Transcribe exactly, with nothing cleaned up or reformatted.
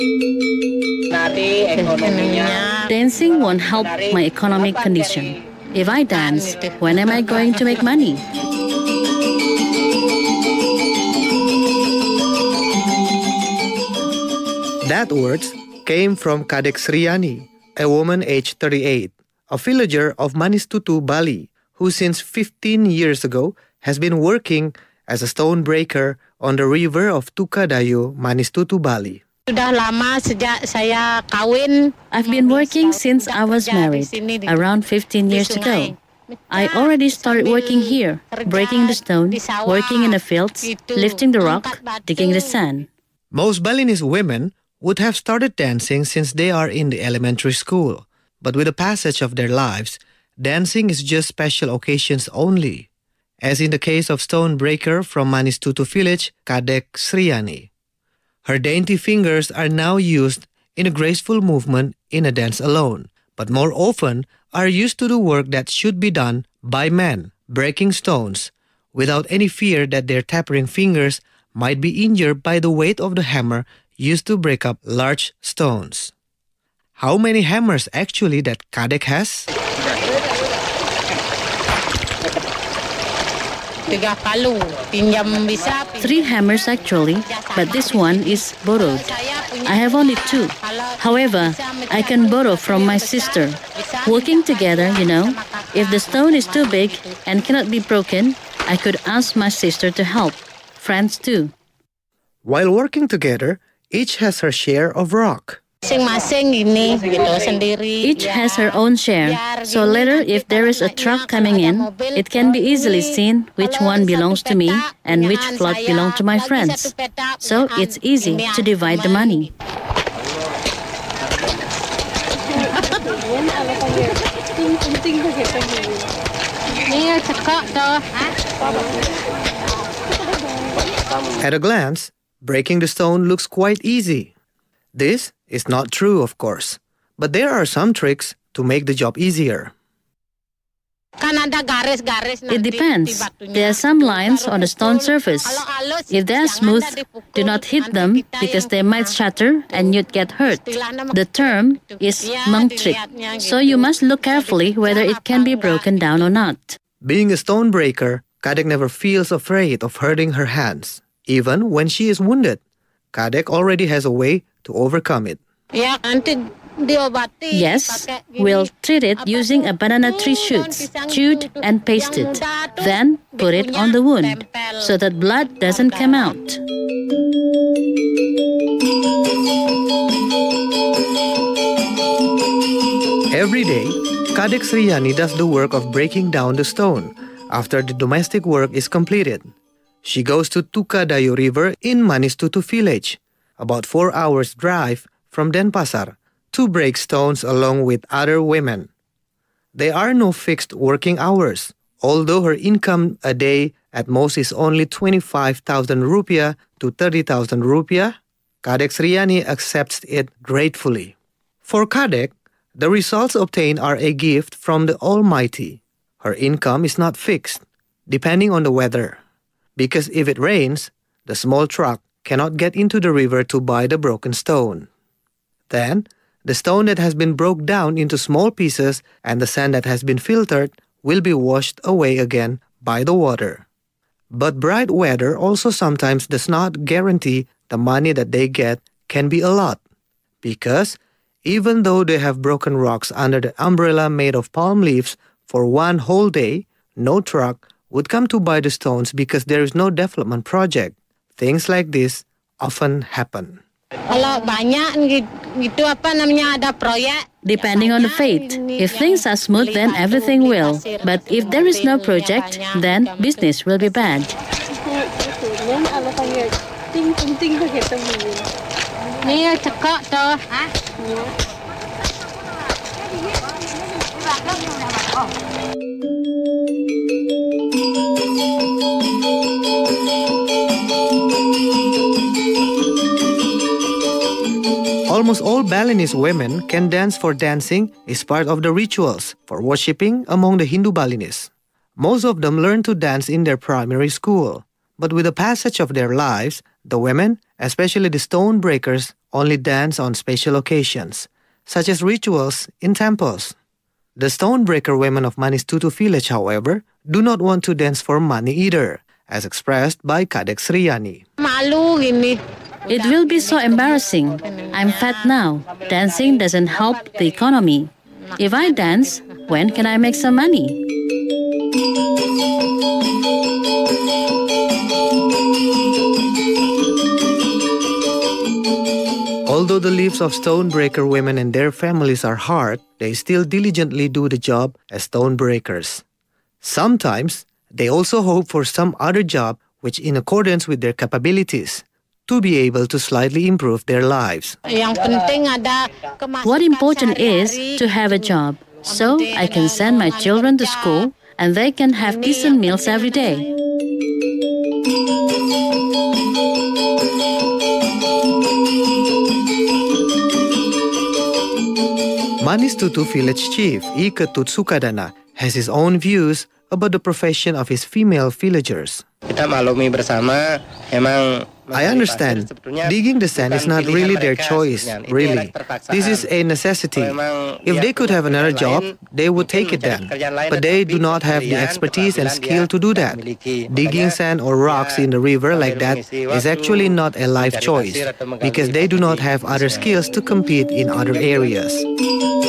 Dancing won't help my economic condition. If I dance, when am I going to make money? That words came from Kadek Sriani, a woman aged thirty-eight, a villager of Manistutu, Bali, who since fifteen years ago has been working as a stone breaker on the river of Tukadayu, Manistutu, Bali. I've been working since I was married, around fifteen years ago. I already started working here, breaking the stone, working in the fields, lifting the rock, digging the sand. Most Balinese women would have started dancing since they are in the elementary school. But with the passage of their lives, dancing is just special occasions only, as in the case of stone breaker from Manistutu village, Kadek Sriani. Her dainty fingers are now used in a graceful movement in a dance alone, but more often are used to do work that should be done by men, breaking stones, without any fear that their tapering fingers might be injured by the weight of the hammer used to break up large stones. How many hammers actually that Kadek has? Three hammers actually, but this one is borrowed. I have only two. However, I can borrow from my sister. Working together, you know, if the stone is too big and cannot be broken, I could ask my sister to help. Friends too. While working together, each has her share of rock. Each has her own share, so later if there is a truck coming in, it can be easily seen which one belongs to me and which float belongs to my friends. So it's easy to divide the money. At a glance, breaking the stone looks quite easy. This is not true, of course, but there are some tricks to make the job easier. It depends. There are some lines on the stone surface. If they are smooth, do not hit them because they might shatter and you'd get hurt. The term is mengtrik, so you must look carefully whether it can be broken down or not. Being a stone breaker, Kadek never feels afraid of hurting her hands. Even when she is wounded, Kadek already has a way to overcome it. Yes, we'll treat it using a banana tree shoots, chewed and pasted. Then put it on the wound so that blood doesn't come out. Every day, Kadek Sriani does the work of breaking down the stone after the domestic work is completed. She goes to Tukadayu River in Manistutu village, about four hours' drive from Denpasar, to break stones along with other women. There are no fixed working hours, although her income a day at most is only twenty-five thousand rupiah to thirty thousand rupiah. Kadek Sriani accepts it gratefully. For Kadek, the results obtained are a gift from the Almighty. Her income is not fixed, depending on the weather, because if it rains, the small truck cannot get into the river to buy the broken stone. Then, the stone that has been broken down into small pieces and the sand that has been filtered will be washed away again by the water. But bright weather also sometimes does not guarantee the money that they get can be a lot, because even though they have broken rocks under the umbrella made of palm leaves for one whole day, no truck would come to buy the stones because there is no development project. Things like this often happen. Depending on the fate. If things are smooth, then everything will. But if there is no project, then business will be bad. Almost all Balinese women can dance, for dancing is part of the rituals for worshipping among the Hindu Balinese. Most of them learn to dance in their primary school, but with the passage of their lives, the women Especially the stone breakers only dance on special occasions, such as rituals in temples. The stonebreaker women of Manistutu village, however, do not want to dance for money either, as expressed by Kadek Sriyani. It will be so embarrassing. I'm fat now. Dancing doesn't help the economy. If I dance, when can I make some money? Although the lives of stonebreaker women and their families are hard, they still diligently do the job as stonebreakers. Sometimes, they also hope for some other job which in accordance with their capabilities, to be able to slightly improve their lives. What important is to have a job, so I can send my children to school and they can have decent meals every day. Manistutu village chief Ike Tutsukadana has his own views about the profession of his female villagers. I understand, digging the sand is not really their choice, really. This is a necessity. If they could have another job, they would take it then. But they do not have the expertise and skill to do that. Digging sand or rocks in the river like that is actually not a life choice, because they do not have other skills to compete in other areas.